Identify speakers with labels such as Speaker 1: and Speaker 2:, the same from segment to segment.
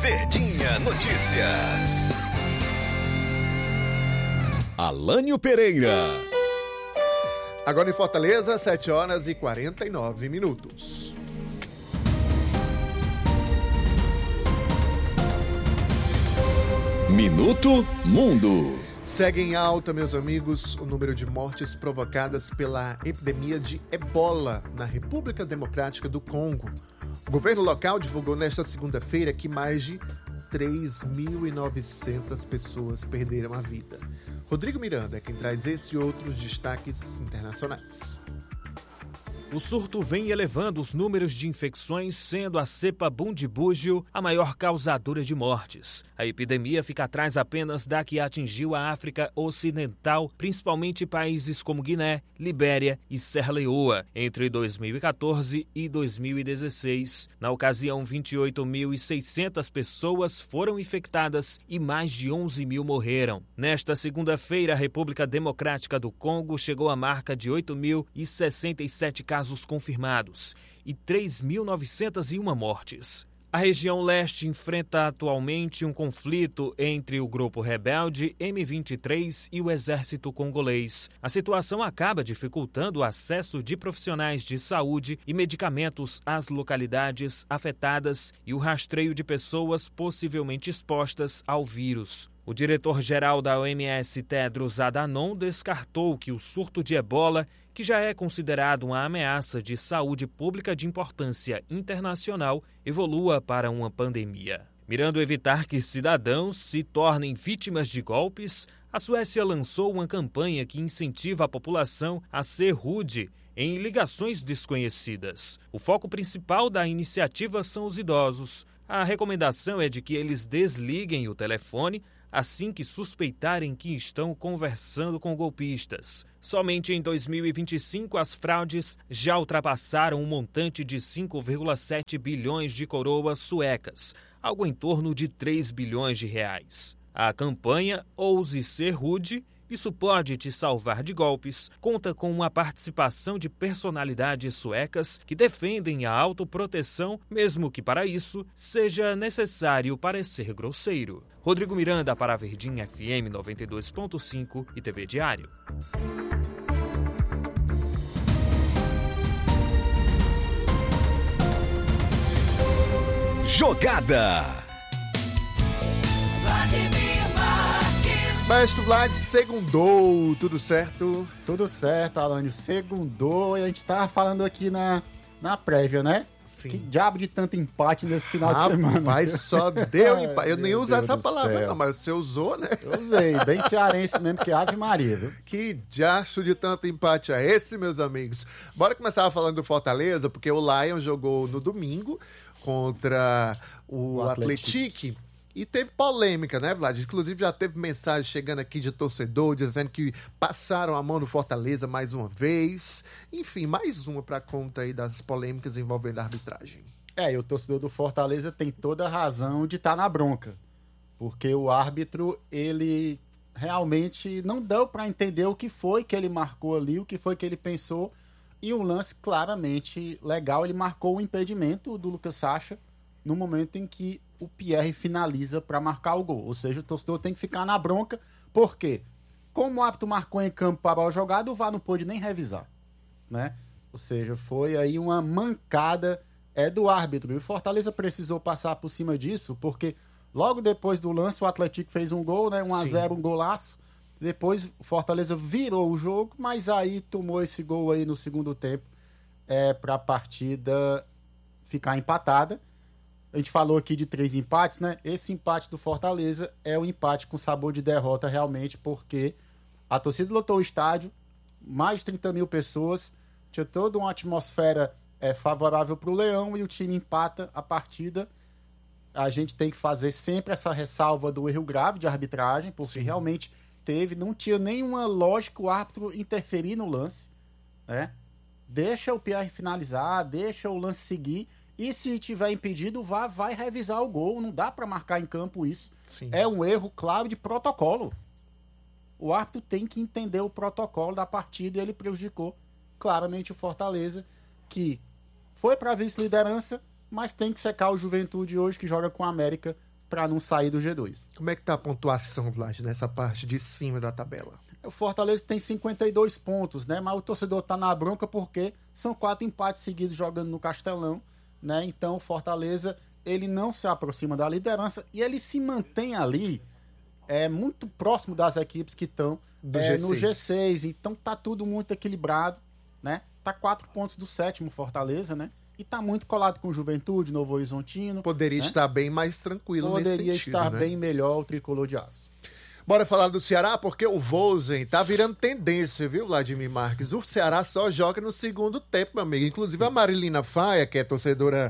Speaker 1: Verdinha Notícias.
Speaker 2: Alânio Pereira.
Speaker 3: Agora em Fortaleza, 7h49.
Speaker 2: Minuto Mundo.
Speaker 3: Segue em alta, meus amigos, o número de mortes provocadas pela epidemia de Ebola na República Democrática do Congo. O governo local divulgou nesta segunda-feira que mais de 3.900 pessoas perderam a vida. Rodrigo Miranda é quem traz esse e outros destaques internacionais.
Speaker 4: O surto vem elevando os números de infecções, sendo a cepa Bundibugyo a maior causadora de mortes. A epidemia fica atrás apenas da que atingiu a África Ocidental, principalmente países como Guiné, Libéria e Serra Leoa, entre 2014 e 2016. Na ocasião, 28.600 pessoas foram infectadas e mais de 11 mil morreram. Nesta segunda-feira, a República Democrática do Congo chegou à marca de 8.067 casos confirmados e 3.901 mortes. A região leste enfrenta atualmente um conflito entre o grupo rebelde M23 e o exército congolês. A situação acaba dificultando o acesso de profissionais de saúde e medicamentos às localidades afetadas e o rastreio de pessoas possivelmente expostas ao vírus. O diretor-geral da OMS, Tedros Adhanom, descartou que o surto de Ebola, que já é considerado uma ameaça de saúde pública de importância internacional, evolua para uma pandemia. Mirando evitar que cidadãos se tornem vítimas de golpes, a Suécia lançou uma campanha que incentiva a população a ser rude em ligações desconhecidas. O foco principal da iniciativa são os idosos. A recomendação é de que eles desliguem o telefone assim que suspeitarem que estão conversando com golpistas. Somente em 2025, as fraudes já ultrapassaram um montante de 5,7 bilhões de coroas suecas, algo em torno de 3 bilhões de reais. A campanha Ouse Ser Rude, isso pode te salvar de golpes, conta com uma participação de personalidades suecas que defendem a autoproteção, mesmo que para isso seja necessário parecer grosseiro. Rodrigo Miranda para a Verdinha FM 92.5 e TV Diário.
Speaker 2: Jogada.
Speaker 3: Maestro Vlad, segundou, tudo certo?
Speaker 5: Tudo certo, Alânio, segundou, e a gente tava falando aqui na prévia, né?
Speaker 3: Sim.
Speaker 5: Que diabo de tanto empate nesse final de semana.
Speaker 3: Mas só deu empate. Eu nem usei essa palavra,
Speaker 5: céu.
Speaker 3: não, mas você usou, né?
Speaker 5: Eu usei, bem cearense mesmo, que Ave Maria, viu?
Speaker 3: Que diacho de tanto empate é esse, meus amigos? Bora começar falando do Fortaleza, porque o Lion jogou no domingo contra o Atlético. E teve polêmica, né, Vlad? Inclusive já teve mensagem chegando aqui de torcedor dizendo que passaram a mão no Fortaleza mais uma vez. Enfim, mais uma pra conta aí das polêmicas envolvendo a arbitragem.
Speaker 5: E o torcedor do Fortaleza tem toda a razão de estar na bronca. Porque o árbitro, ele realmente não deu pra entender o que foi que ele marcou ali, o que foi que ele pensou. E um lance claramente legal, ele marcou o impedimento do Lucas Sacha no momento em que o Pierre finaliza para marcar o gol. Ou seja, o torcedor tem que ficar na bronca, porque como o árbitro marcou em campo para a bola jogada, o VAR não pôde nem revisar, né? Ou seja, foi aí uma mancada do árbitro. E o Fortaleza precisou passar por cima disso, porque logo depois do lance o Atlético fez um gol, né? 1-0, um golaço. Depois o Fortaleza virou o jogo, mas aí tomou esse gol aí no segundo tempo para a partida ficar empatada. A gente falou aqui de 3 empates, né? Esse empate do Fortaleza é um empate com sabor de derrota realmente, porque a torcida lotou o estádio, mais de 30 mil pessoas, tinha toda uma atmosfera favorável para o Leão e o time empata a partida. A gente tem que fazer sempre essa ressalva do erro grave de arbitragem, porque realmente não tinha nenhuma lógica o árbitro interferir no lance, né? Deixa o Pierre finalizar, deixa o lance seguir. E se tiver impedido, o VAR vai revisar o gol. Não dá para marcar em campo isso.
Speaker 3: Sim.
Speaker 5: É um erro claro de protocolo. O árbitro tem que entender o protocolo da partida e ele prejudicou claramente o Fortaleza, que foi para vice-liderança, mas tem que secar o Juventude hoje, que joga com a América para não sair do G2.
Speaker 3: Como é que tá a pontuação, Vlad, nessa parte de cima da tabela?
Speaker 5: O Fortaleza tem 52 pontos, né? Mas o torcedor tá na bronca porque são 4 empates seguidos jogando no Castelão, né? Então o Fortaleza, ele não se aproxima da liderança e ele se mantém ali muito próximo das equipes que estão no G6. Então tá tudo muito equilibrado, né? Tá 4 pontos do 7º Fortaleza, né? E tá muito colado com Juventude, Novo Horizontino.
Speaker 3: Poderia estar bem mais tranquilo nesse sentido,
Speaker 5: Poderia estar
Speaker 3: né?
Speaker 5: bem melhor o Tricolor de Aço.
Speaker 3: Bora falar do Ceará, porque o Vozen tá virando tendência, viu, Vladimir Marques? O Ceará só joga no segundo tempo, meu amigo. Inclusive a Marilina Faia, que é torcedora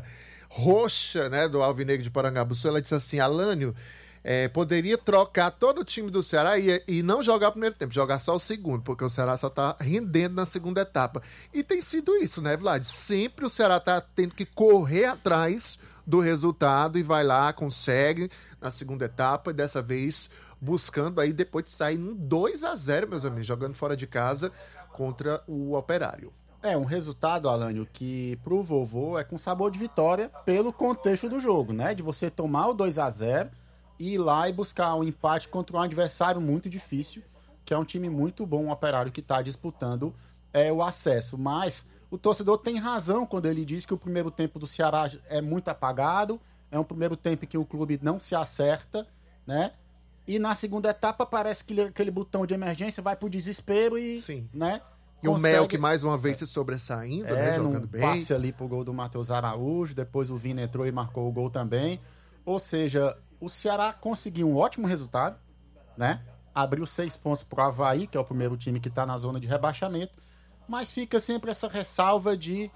Speaker 3: roxa, né, do Alvinegro de Porangabuçu, ela disse assim: Alânio, poderia trocar todo o time do Ceará e não jogar o primeiro tempo, jogar só o segundo, porque o Ceará só tá rendendo na segunda etapa. E tem sido isso, né, Vlad? Sempre o Ceará tá tendo que correr atrás do resultado e vai lá, consegue na segunda etapa, e dessa vez buscando aí depois de sair um 2-0, meus amigos, jogando fora de casa contra o Operário.
Speaker 5: Um resultado, Alânio, que pro vovô é com sabor de vitória pelo contexto do jogo, né? De você tomar o 2-0 e ir lá e buscar um empate contra um adversário muito difícil, que é um time muito bom, um Operário que está disputando o acesso. Mas o torcedor tem razão quando ele diz que o primeiro tempo do Ceará é muito apagado, é um primeiro tempo que o clube não se acerta, né? E na segunda etapa parece que aquele botão de emergência vai pro desespero e...
Speaker 3: Sim.
Speaker 5: Né?
Speaker 3: E o Mel, que mais uma vez se sobressaindo, né? Jogando bem.
Speaker 5: Passe ali pro gol do Matheus Araújo, depois o Vina entrou e marcou o gol também. Ou seja, o Ceará conseguiu um ótimo resultado, né? Abriu 6 pontos pro Avaí, que é o primeiro time que tá na zona de rebaixamento, mas fica sempre essa ressalva de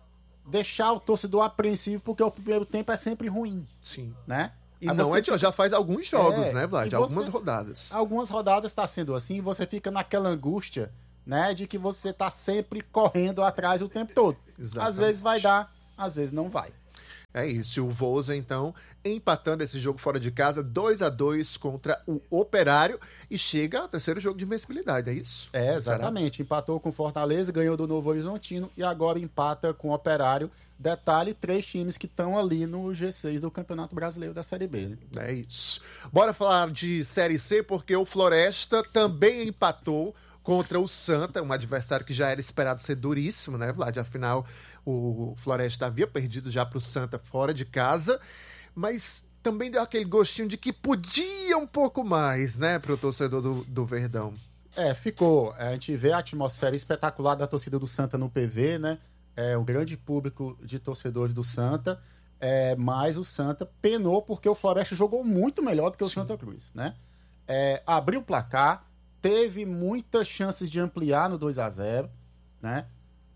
Speaker 5: deixar o torcedor apreensivo, porque o primeiro tempo é sempre ruim.
Speaker 3: Sim.
Speaker 5: Né?
Speaker 3: E não já faz alguns jogos, né, Vlad? Algumas rodadas.
Speaker 5: Algumas rodadas está sendo assim, e você fica naquela angústia, né, de que você tá sempre correndo atrás o tempo todo.
Speaker 3: Exatamente.
Speaker 5: Às vezes vai dar, às vezes não vai.
Speaker 3: É isso, e o Vozen, então, empatando esse jogo fora de casa, 2-2 contra o Operário, e chega ao terceiro jogo de invencibilidade, é isso?
Speaker 5: Exatamente. Empatou com o Fortaleza, ganhou do Novo Horizontino, e agora empata com o Operário. Detalhe, 3 times que estão ali no G6 do Campeonato Brasileiro da Série B, né?
Speaker 3: É isso. Bora falar de Série C, porque o Floresta também empatou contra o Santa, um adversário que já era esperado ser duríssimo, né, Vlad? Afinal, o Floresta havia perdido já para o Santa fora de casa, mas também deu aquele gostinho de que podia um pouco mais, né, para o torcedor do Verdão.
Speaker 5: Ficou. A gente vê a atmosfera espetacular da torcida do Santa no PV, né? Um grande público de torcedores do Santa, mas o Santa penou porque o Floresta jogou muito melhor do que o Santa Cruz, né? Abriu o placar, teve muitas chances de ampliar no 2-0, né?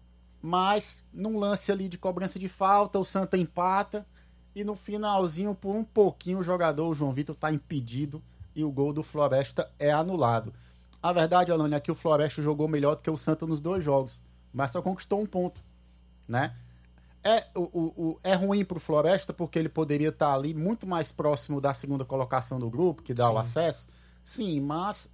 Speaker 5: Mas num lance ali de cobrança de falta, o Santa empata e no finalzinho, por um pouquinho, o jogador, o João Vitor, está impedido e o gol do Floresta é anulado. A verdade, Alane, é que o Floresta jogou melhor do que o Santa nos 2 jogos, mas só conquistou 1 ponto, né? É ruim pro Floresta porque ele poderia estar ali muito mais próximo da segunda colocação do grupo, que dá o acesso. Sim, mas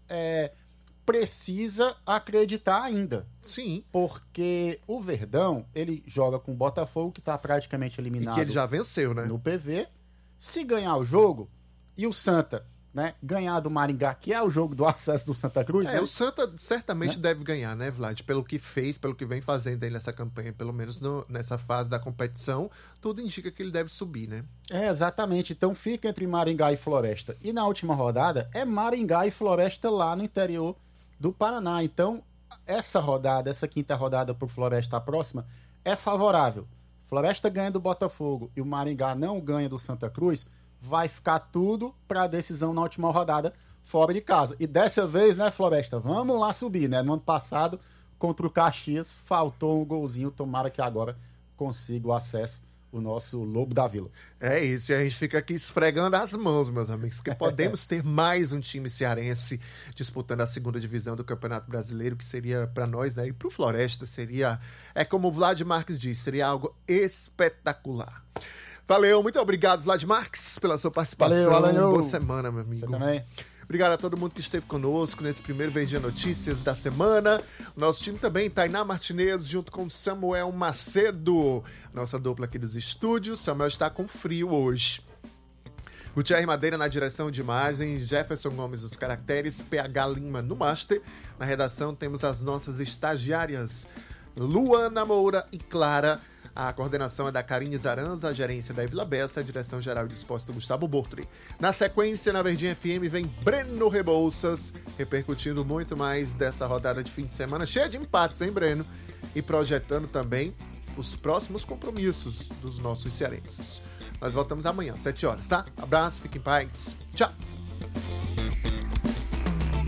Speaker 5: precisa acreditar ainda.
Speaker 3: Sim.
Speaker 5: Porque o Verdão, ele joga com o Botafogo, que está praticamente eliminado.
Speaker 3: E que ele já venceu, né?
Speaker 5: No PV. Se ganhar o jogo, e o Santa, né, ganhar do Maringá, que é o jogo do acesso do Santa Cruz, né?
Speaker 3: O Santa certamente deve ganhar, né, Vlad? Pelo que fez, pelo que vem fazendo aí nessa campanha, pelo menos nessa fase da competição, tudo indica que ele deve subir, né?
Speaker 5: Exatamente. Então fica entre Maringá e Floresta. E na última rodada, é Maringá e Floresta lá no interior do Paraná. Então, essa quinta rodada pro Floresta, a próxima, é favorável. Floresta ganha do Botafogo e o Maringá não ganha do Santa Cruz, vai ficar tudo para a decisão na última rodada fora de casa. E dessa vez, né, Floresta, vamos lá subir, né? No ano passado, contra o Caxias, faltou um golzinho, tomara que agora consiga o acesso o nosso Lobo da Vila.
Speaker 3: É isso, e a gente fica aqui esfregando as mãos, meus amigos, que podemos ter mais um time cearense disputando a segunda divisão do Campeonato Brasileiro, que seria para nós, né, e pro Floresta seria, como o Vlad Marques disse, seria algo espetacular. Valeu, muito obrigado, Vlad Marques, pela sua participação.
Speaker 5: Valeu.
Speaker 3: Boa semana, meu amigo.
Speaker 5: Você também.
Speaker 3: Obrigado a todo mundo que esteve conosco nesse primeiro VG Notícias da semana. O nosso time também, Tainá Martinez, junto com Samuel Macedo, nossa dupla aqui dos estúdios. Samuel está com frio hoje. Gutierre Madeira na direção de imagens, Jefferson Gomes os caracteres, PH Lima no master. Na redação temos as nossas estagiárias Luana Moura e Clara. A coordenação é da Karine Zaranza, a gerência da Evila Bessa, a direção-geral de esportes do Gustavo Bortoli. Na sequência, na Verdinha FM, vem Breno Rebouças, repercutindo muito mais dessa rodada de fim de semana, cheia de empates, hein, Breno? E projetando também os próximos compromissos dos nossos cearenses. Nós voltamos amanhã, 7 horas, tá? Abraço, fique em paz. Tchau!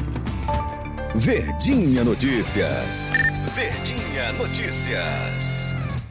Speaker 2: Verdinha Notícias.
Speaker 1: Verdinha Notícias.